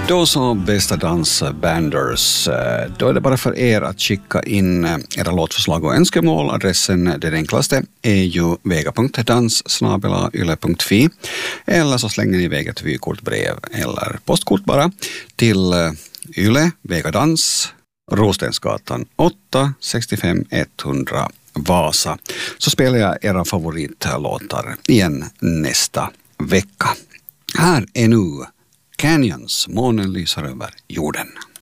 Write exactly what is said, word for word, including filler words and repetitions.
Då så, bästa dansbanders, då är det bara för er att skicka in era låtförslag och önskemål. Adressen, den enklaste, är ju vega punkt dans snabel-a yle punkt fi, eller så slänger ni iväg ett vykortbrev eller postkort bara till Yle, Vega Dans, Rostensgatan åtta, sextiofem etthundra Vasa. Så spelar jag era favoritlåtar igen nästa vecka. Här är nu Canyons, månen lyser över jorden.